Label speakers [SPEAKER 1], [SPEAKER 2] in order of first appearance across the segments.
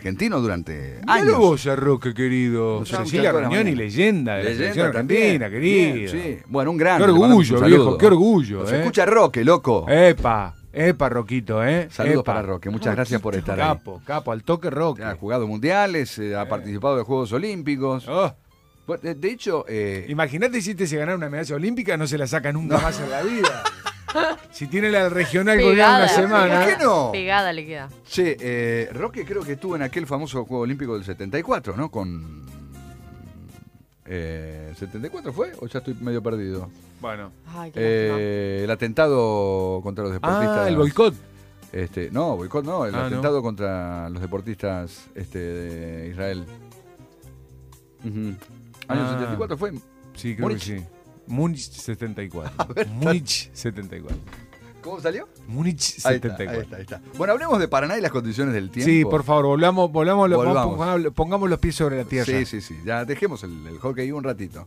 [SPEAKER 1] argentino durante
[SPEAKER 2] Mirá
[SPEAKER 1] años.
[SPEAKER 2] vos, a Roque, querido.
[SPEAKER 1] No sé,
[SPEAKER 2] Cecilia
[SPEAKER 1] escuchar
[SPEAKER 2] Roñón y
[SPEAKER 1] mañana.
[SPEAKER 2] leyenda de la selección argentina,
[SPEAKER 1] Bien,
[SPEAKER 2] querido.
[SPEAKER 1] sí. Bueno, un gran.
[SPEAKER 2] Qué orgullo, viejo, qué orgullo.
[SPEAKER 1] Se escucha Roque, loco.
[SPEAKER 2] Epa, Roquito,
[SPEAKER 1] Saludos
[SPEAKER 2] Epa.
[SPEAKER 1] para Roque, muchas gracias por estar ahí.
[SPEAKER 2] Capo, al toque Roque.
[SPEAKER 1] Ha jugado mundiales, ha participado de Juegos Olímpicos.
[SPEAKER 2] Oh,
[SPEAKER 1] De hecho,
[SPEAKER 2] imagínate si te se ganara una medalla olímpica, no se la saca nunca más en la vida. Si tiene la regional colgada una semana.
[SPEAKER 1] ¿por qué no?
[SPEAKER 3] Pegada le queda.
[SPEAKER 1] Che, Roque creo que estuvo en aquel famoso Juego Olímpico del 74, ¿no? Con... ¿74 fue? ¿O ya estoy medio perdido?
[SPEAKER 2] Bueno.
[SPEAKER 3] Ay, qué
[SPEAKER 1] El atentado contra los deportistas.
[SPEAKER 2] El boicot.
[SPEAKER 1] No, boicot no, el
[SPEAKER 2] Ah,
[SPEAKER 1] atentado
[SPEAKER 2] no.
[SPEAKER 1] contra los deportistas de Israel. Ujú. ¿Año 74 fue?
[SPEAKER 2] Sí, creo
[SPEAKER 1] Múnich.
[SPEAKER 2] que sí. Múnich 74. Múnich 74.
[SPEAKER 1] ¿Cómo salió?
[SPEAKER 2] Múnich
[SPEAKER 1] Ahí está,
[SPEAKER 2] 74.
[SPEAKER 1] ahí está. Bueno, hablemos de Paraná y las condiciones del tiempo.
[SPEAKER 2] Sí, por favor, volvamos,
[SPEAKER 1] Volvamos.
[SPEAKER 2] pongamos los pies sobre la tierra.
[SPEAKER 1] Sí. Ya dejemos el hockey un ratito.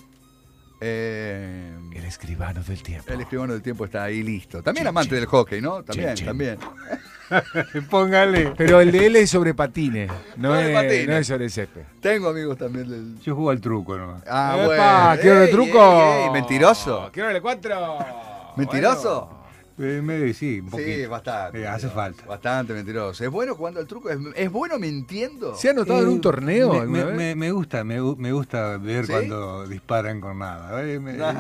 [SPEAKER 2] El escribano del tiempo.
[SPEAKER 1] El escribano del tiempo está ahí listo. También
[SPEAKER 2] Chin,
[SPEAKER 1] amante
[SPEAKER 2] chin.
[SPEAKER 1] del hockey, ¿no? También,
[SPEAKER 2] Chin.
[SPEAKER 1] también.
[SPEAKER 4] Póngale.
[SPEAKER 2] Pero el de él es sobre patines, no,
[SPEAKER 1] Sobre patines.
[SPEAKER 2] no es sobre césped.
[SPEAKER 1] Tengo amigos también del...
[SPEAKER 4] Yo juego al truco nomás.
[SPEAKER 1] Ah,
[SPEAKER 2] ¡Epa!
[SPEAKER 1] bueno.
[SPEAKER 2] ¿Quiero el truco?
[SPEAKER 1] Ey, mentiroso.
[SPEAKER 2] ¡Quiero el 4!
[SPEAKER 1] ¿Mentiroso?
[SPEAKER 4] Sí, un poquito.
[SPEAKER 1] Sí, bastante.
[SPEAKER 4] Hace falta.
[SPEAKER 1] Bastante mentiroso. ¿Es bueno jugando al truco? ¿Es bueno mintiendo?
[SPEAKER 2] ¿Se ha notado en un torneo alguna vez?
[SPEAKER 4] Me gusta ver
[SPEAKER 1] ¿Sí?
[SPEAKER 4] cuando disparan con nada.
[SPEAKER 1] Me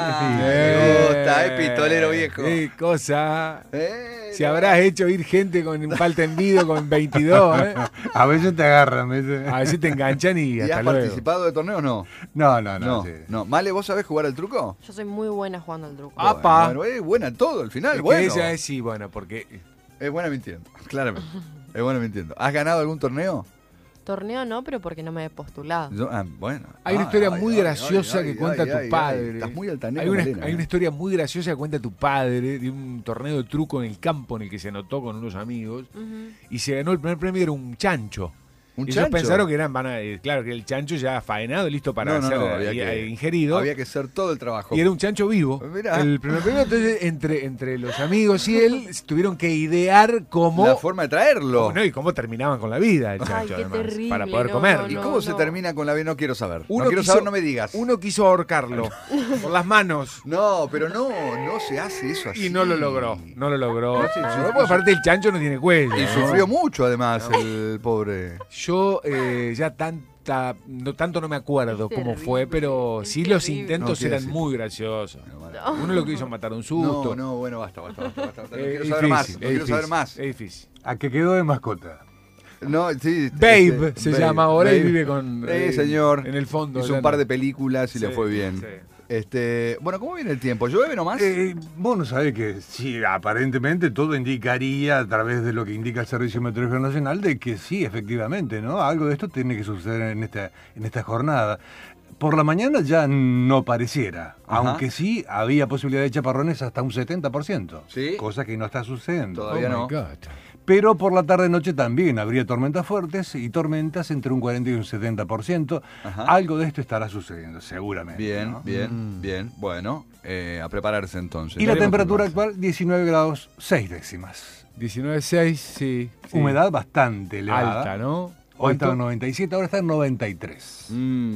[SPEAKER 1] gusta, pistolero viejo.
[SPEAKER 2] ¡Qué cosa! Si habrás hecho ir gente con falta en video con 22, ¿eh?
[SPEAKER 4] A veces te agarran. ¿Ves?
[SPEAKER 2] A veces te enganchan y
[SPEAKER 1] ¿Y
[SPEAKER 2] hasta
[SPEAKER 1] has
[SPEAKER 2] luego.
[SPEAKER 1] participado de torneos? No.
[SPEAKER 4] No. Sí.
[SPEAKER 1] No. Male, ¿vos sabés jugar al truco?
[SPEAKER 3] Yo soy muy buena jugando al truco.
[SPEAKER 2] ¡Apa!
[SPEAKER 1] Bueno, es buena en todo al final.
[SPEAKER 2] Es que
[SPEAKER 1] Bueno.
[SPEAKER 2] ella es sí, bueno, porque
[SPEAKER 1] Es buena mintiendo, claramente. Es buena mintiendo. ¿Has ganado algún torneo?
[SPEAKER 3] Torneo no, pero porque no me he postulado.
[SPEAKER 1] Bueno.
[SPEAKER 2] hay una historia muy graciosa que cuenta tu padre.
[SPEAKER 1] Estás muy altanera,
[SPEAKER 2] Hay
[SPEAKER 1] Malena,
[SPEAKER 2] una historia muy graciosa que cuenta tu padre de un torneo de truco en el campo en el que se anotó con unos amigos
[SPEAKER 3] Ujú.
[SPEAKER 2] y se ganó el primer premio, era un chancho.
[SPEAKER 1] ¿Un
[SPEAKER 2] Y ellos
[SPEAKER 1] chancho?
[SPEAKER 2] pensaron que claro, que el chancho ya faenado, listo para ser ingerido.
[SPEAKER 1] Había que hacer todo el trabajo.
[SPEAKER 2] Y era un chancho vivo.
[SPEAKER 1] Mirá.
[SPEAKER 2] El primer premio, entonces, entre los amigos y él, tuvieron que idear cómo.
[SPEAKER 1] La forma de traerlo.
[SPEAKER 2] No, y cómo terminaban con la vida el
[SPEAKER 3] Ay,
[SPEAKER 2] chancho,
[SPEAKER 3] qué
[SPEAKER 2] además,
[SPEAKER 3] terrible,
[SPEAKER 2] para poder
[SPEAKER 3] no,
[SPEAKER 2] comer.
[SPEAKER 3] no,
[SPEAKER 1] ¿Y
[SPEAKER 3] no.
[SPEAKER 1] cómo se termina con la vida? No quiero saber.
[SPEAKER 2] Uno
[SPEAKER 1] no quiero
[SPEAKER 2] quiso-
[SPEAKER 1] saber, no me digas.
[SPEAKER 2] Uno quiso ahorcarlo por las manos
[SPEAKER 1] No, pero no se hace eso así.
[SPEAKER 2] y no lo logró. No lo logró.
[SPEAKER 1] No, sí, sí,
[SPEAKER 2] Porque aparte el chancho no tiene cuello.
[SPEAKER 1] Y
[SPEAKER 2] ¿no?
[SPEAKER 1] sufrió mucho además el pobre.
[SPEAKER 2] Yo ya tanto no me acuerdo
[SPEAKER 3] Es
[SPEAKER 2] cómo
[SPEAKER 3] terrible,
[SPEAKER 2] fue, pero
[SPEAKER 3] es
[SPEAKER 2] sí los
[SPEAKER 3] terrible.
[SPEAKER 2] intentos
[SPEAKER 1] No, quiero
[SPEAKER 2] eran
[SPEAKER 1] decir.
[SPEAKER 2] muy graciosos.
[SPEAKER 3] No.
[SPEAKER 2] Uno lo quiso matar de un susto.
[SPEAKER 1] No, bueno, basta. No
[SPEAKER 2] Es
[SPEAKER 1] quiero saber más.
[SPEAKER 2] difícil,
[SPEAKER 1] No
[SPEAKER 2] es
[SPEAKER 1] quiero saber
[SPEAKER 2] difícil,
[SPEAKER 1] más.
[SPEAKER 2] Es difícil.
[SPEAKER 4] A que quedó de mascota.
[SPEAKER 1] No, sí,
[SPEAKER 2] Babe se
[SPEAKER 1] Babe,
[SPEAKER 2] llama ahora y
[SPEAKER 1] Babe.
[SPEAKER 2] vive con.
[SPEAKER 1] Señor.
[SPEAKER 2] En el fondo.
[SPEAKER 1] Hizo un par de películas y le fue bien.
[SPEAKER 2] Sí.
[SPEAKER 1] Bueno, ¿cómo viene el tiempo? ¿Llueve nomás?
[SPEAKER 4] Vos no sabés que sí, aparentemente todo indicaría, a través de lo que indica el Servicio Meteorológico Nacional, de que sí, efectivamente, ¿no? Algo de esto tiene que suceder en esta jornada. Por la mañana ya no pareciera,
[SPEAKER 1] Ajá.
[SPEAKER 4] aunque sí había posibilidad de chaparrones hasta un 70%,
[SPEAKER 1] ¿Sí?
[SPEAKER 4] cosa que no está sucediendo.
[SPEAKER 1] Todavía no.
[SPEAKER 4] Pero por la tarde-noche también habría tormentas fuertes y tormentas entre un 40 y un 70%.
[SPEAKER 1] Ajá.
[SPEAKER 4] Algo de esto estará sucediendo, seguramente.
[SPEAKER 1] Bien,
[SPEAKER 4] ¿no?
[SPEAKER 1] bien. Bueno, a prepararse entonces.
[SPEAKER 4] Y la
[SPEAKER 2] Veremos
[SPEAKER 4] temperatura
[SPEAKER 2] qué pasa.
[SPEAKER 4] actual, 19 grados 6 décimas.
[SPEAKER 2] 19.6, sí.
[SPEAKER 4] Humedad bastante elevada.
[SPEAKER 2] alta, ¿no?
[SPEAKER 4] Hoy estaba
[SPEAKER 2] ¿Cuánto?
[SPEAKER 4] en 97, ahora está en 93.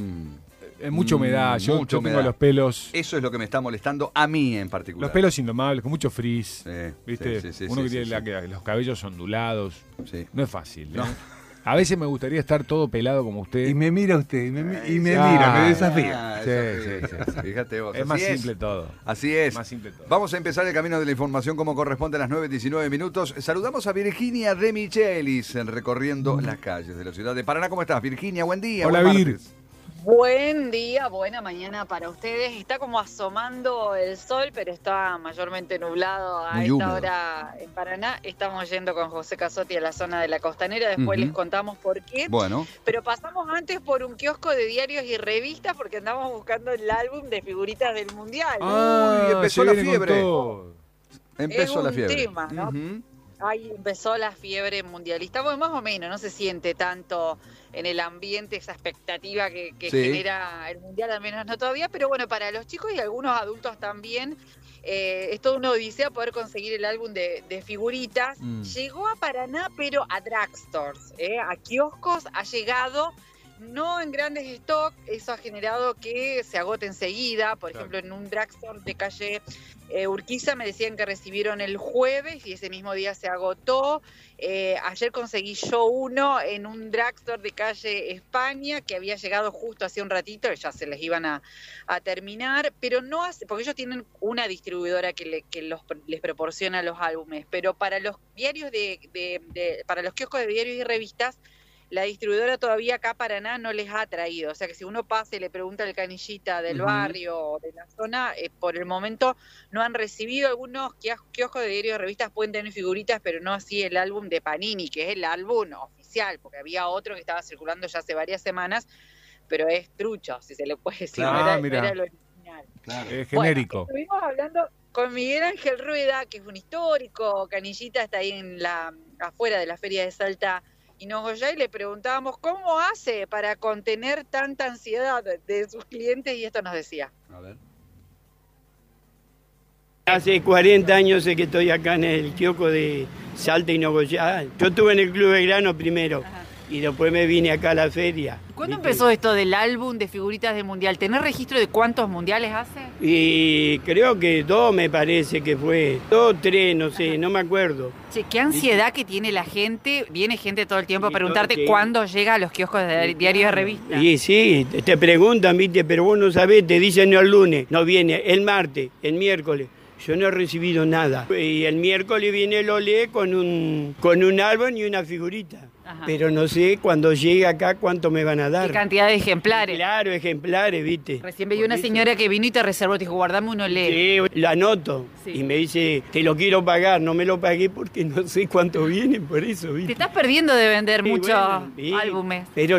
[SPEAKER 2] Mucha humedad. Yo
[SPEAKER 1] mucha
[SPEAKER 2] tengo
[SPEAKER 1] humedad.
[SPEAKER 2] los pelos.
[SPEAKER 1] Eso es lo que me está molestando a mí en particular.
[SPEAKER 2] Los pelos indomables, con mucho frizz.
[SPEAKER 1] Sí,
[SPEAKER 2] ¿Viste?
[SPEAKER 1] sí,
[SPEAKER 2] Uno que
[SPEAKER 1] sí,
[SPEAKER 2] tiene los cabellos ondulados.
[SPEAKER 1] Sí.
[SPEAKER 2] No es fácil.
[SPEAKER 1] No.
[SPEAKER 2] A veces me gustaría estar todo pelado como usted.
[SPEAKER 4] Y me mira usted, y me
[SPEAKER 2] Ah,
[SPEAKER 4] mira, me desafía.
[SPEAKER 2] Sí.
[SPEAKER 1] Fíjate vos.
[SPEAKER 2] Es
[SPEAKER 1] así
[SPEAKER 2] más simple todo.
[SPEAKER 1] Así es.
[SPEAKER 2] Más simple todo.
[SPEAKER 1] Vamos a empezar el camino de la información como corresponde a las 9:19 minutos. Saludamos a Virginia de Michelis recorriendo las calles de la ciudad de Paraná. ¿Cómo estás, Virginia? Buen día.
[SPEAKER 2] Hola,
[SPEAKER 1] buen
[SPEAKER 2] Vir.
[SPEAKER 1] martes.
[SPEAKER 5] Buen día, buena mañana para ustedes. Está como asomando el sol, pero está mayormente nublado a
[SPEAKER 1] Muy
[SPEAKER 5] esta
[SPEAKER 1] húmedo.
[SPEAKER 5] hora en Paraná. Estamos yendo con José Casotti a la zona de la costanera, después
[SPEAKER 1] Ujú.
[SPEAKER 5] les contamos por qué.
[SPEAKER 1] Bueno,
[SPEAKER 5] Pero pasamos antes por un kiosco de diarios y revistas porque andamos buscando el álbum de figuritas del Mundial.
[SPEAKER 1] Uy, empezó
[SPEAKER 2] se
[SPEAKER 1] la
[SPEAKER 2] viene con
[SPEAKER 1] fiebre.
[SPEAKER 2] todo.
[SPEAKER 1] empezó
[SPEAKER 5] es
[SPEAKER 1] la
[SPEAKER 5] un
[SPEAKER 1] fiebre.
[SPEAKER 5] tema, ¿no?
[SPEAKER 1] Ujú.
[SPEAKER 5] ahí empezó la fiebre mundialista. Bueno, más o menos, no se siente tanto en el ambiente esa expectativa que
[SPEAKER 1] Sí.
[SPEAKER 5] genera el mundial, al menos no todavía, pero bueno, para los chicos y algunos adultos también, es toda una odisea poder conseguir el álbum de figuritas. Llegó a Paraná, pero a drugstores, a kioscos, ha llegado. No en grandes stock, eso ha generado que se agote enseguida. Por ejemplo, en un drugstore de calle Urquiza me decían que recibieron el jueves y ese mismo día se agotó. Ayer conseguí yo uno en un drugstore de calle España que había llegado justo hace un ratito, ya se les iban a terminar, pero no hace, porque ellos tienen una distribuidora que les proporciona los álbumes, pero para los diarios para los kioscos de diarios y revistas, la distribuidora todavía acá Paraná no les ha traído. O sea que si uno pasa y le pregunta al canillita del barrio o de la zona, por el momento no han recibido. Algunos kioscos de diarios y revistas pueden tener figuritas, pero no así el álbum de Panini, que es el álbum oficial, porque había otro que estaba circulando ya hace varias semanas, pero es trucho, si se le puede decir,
[SPEAKER 2] Claro,
[SPEAKER 5] no era lo original.
[SPEAKER 1] Claro.
[SPEAKER 2] Es genérico.
[SPEAKER 5] Bueno, estuvimos hablando con Miguel Ángel Rueda, que es un histórico, canillita, está ahí afuera de la Feria de Salta y Nogoyá, y le preguntábamos cómo hace para contener tanta ansiedad de sus clientes, y esto nos decía.
[SPEAKER 1] A ver.
[SPEAKER 6] Hace 40 años que estoy acá en el kiosco de Salta y Nogoyá. Yo estuve en el Club Belgrano primero. Ajá. Y después me vine acá a la feria.
[SPEAKER 5] ¿Cuándo empezó esto del álbum de figuritas del Mundial? ¿Tenés registro de cuántos mundiales hace?
[SPEAKER 6] Y creo que 2 me parece que fue. 2, 3, no sé, no me acuerdo.
[SPEAKER 5] Che, qué ansiedad que tiene la gente. Viene gente todo el tiempo a preguntarte cuándo llega a los kioscos de diarios de revistas.
[SPEAKER 6] Y sí, te preguntan, viste, pero vos no sabés, te dicen el lunes, no viene, el martes, el miércoles. Yo no he recibido nada. Y el miércoles viene el Olé con un álbum y una figurita. Ajá. Pero no sé cuando llegue acá cuánto me van a dar.
[SPEAKER 5] ¿Qué cantidad de ejemplares?
[SPEAKER 6] Claro, ejemplares, viste.
[SPEAKER 5] Recién veía una señora que vino y te reservó, te dijo, guardame un Olé.
[SPEAKER 6] Sí, la anoto. Sí. Y me dice, te lo quiero pagar. No me lo pagué porque no sé cuánto viene, por eso, viste.
[SPEAKER 5] Te estás perdiendo de vender muchos álbumes.
[SPEAKER 6] Pero